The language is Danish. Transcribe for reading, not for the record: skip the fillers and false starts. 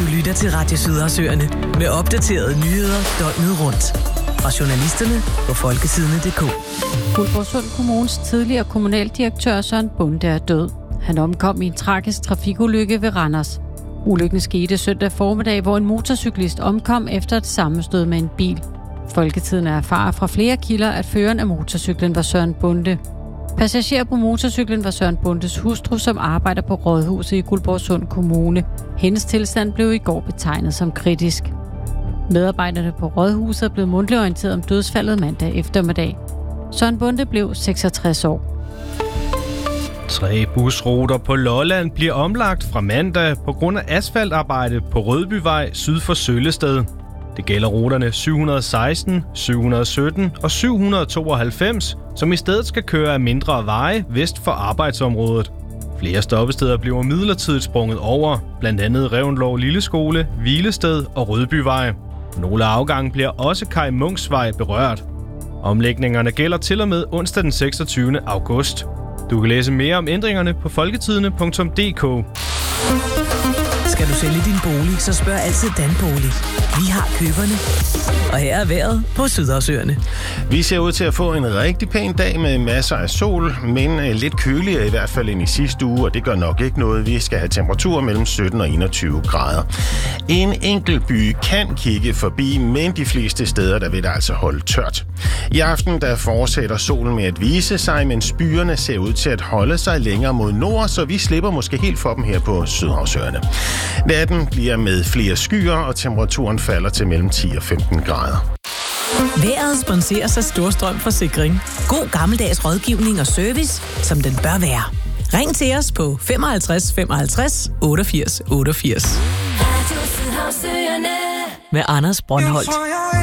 lytter til Radio Sydhavsøerne med opdaterede nyheder døgnet rundt. Fra journalisterne på folketidene.dk. Guldborgsund Kommunes tidligere kommunaldirektør Søren Bonde er død. Han omkom i en tragisk trafikulykke ved Randers. Ulykken skete søndag formiddag, hvor en motorcyklist omkom efter et sammenstød med en bil. Folketiden erfarer fra flere kilder, at føreren af motorcyklen var Søren Bonde. Passager på motorcyklen var Søren Bondes hustru, som arbejder på rådhuset i Guldborgsund Kommune. Hendes tilstand blev i går betegnet som kritisk. Medarbejderne på rådhuset blev mundtligt orienteret om dødsfaldet mandag eftermiddag. Søren Bonde blev 66 år. 3 busruter på Lolland bliver omlagt fra mandag på grund af asfaltarbejde på Rødbyvej syd for Søllested. Det gælder ruterne 716, 717 og 792, som i stedet skal køre af mindre veje vest for arbejdsområdet. Flere stoppesteder bliver midlertidigt sprunget over, blandt andet Revnlov Lilleskole, Hvilested og Rødbyvej. Nogle afgange bliver også Kai Munks Vej berørt. Omlægningerne gælder til og med onsdag den 26. august. Du kan læse mere om ændringerne på folketidene.dk. Skal du sælge din bolig, så spørg altid Danbolig. Vi har køberne. Og her er vejret på Sydhavsøerne. Vi ser ud til at få en rigtig pæn dag med masser af sol, men lidt køligere i hvert fald end i sidste uge, og det gør nok ikke noget. Vi skal have temperaturer mellem 17 og 21 grader. En enkelt by kan kigge forbi, men de fleste steder der vil det altså holde tørt. I aften der fortsætter solen med at vise sig, men skyerne ser ud til at holde sig længere mod nord, så vi slipper måske helt for dem her på Sydhavsøerne. Natten bliver med flere skyer, og temperaturen falder til mellem 10 og 15 grader. Vejret sponseres af Storstrøm Forsikring. God gammeldags rådgivning og service, som den bør være. Ring til os på 55 55 88 88. Med Anders Brøndholt.